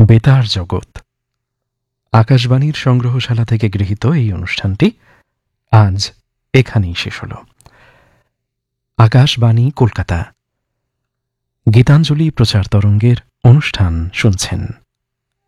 বেতার জগৎ আকাশবাণীর সংগ্রহশালা থেকে গৃহীত এই অনুষ্ঠানটি আজ এখানেই শেষ হল। আকাশবাণী কলকাতা গীতাঞ্জলি প্রচার তরঙ্গের অনুষ্ঠান শুনছেন।